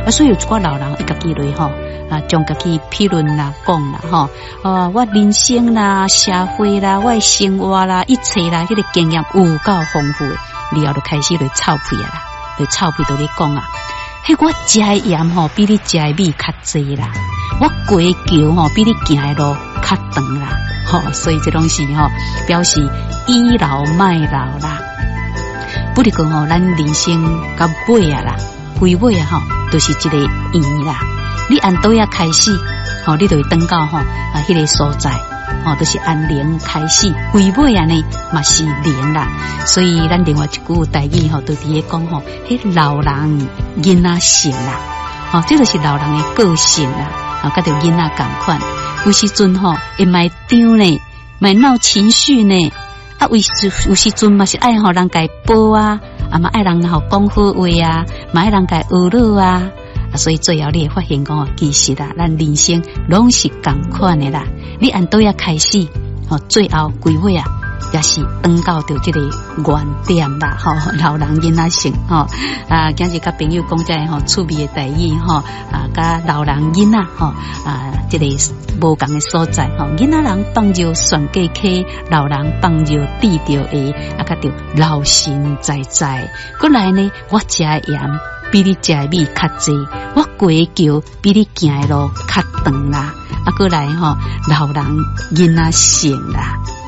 所以有一寡老人会家己来吼将家己批论啦讲啦吼我人生啦社会啦我的生活啦一切啦迄个经验有够丰富的，然后就开始来臭屁啊啦，来臭屁就咧讲啊，迄我食的盐吼比你食的米较济啦，我过的桥吼比你行的路较长啦所以这拢是表示倚老卖老啦。不是讲咱人生到尾啊啦，归尾啊就是一个圆啦。你按倒呀开始你就会登到迄个所在都是按零开始，归尾啊呢嘛是零啦。所以咱另外一句台语都伫咧讲迄老人囡仔性啦这就是老人的个性啦甲着囡仔同款，有时阵会卖张呢，卖闹情绪呢有时阵嘛是爱人家抱啊嘛爱人讲好话啊，嘛爱人家娱乐啊所以最后你会发现讲其实啦咱人生拢是同款的啦，你按倒呀开始最后归尾啊也是登到着这个原点啦老人囡仔性今日甲朋友讲这个趣味的台语甲老人囡仔这个无同的所在囡仔人放入船过溪，老人放入地着下甲着老神在在。过来呢，我食的盐比你食的米较济，我过的桥比你行的路较长啦过来老人囡仔性啦。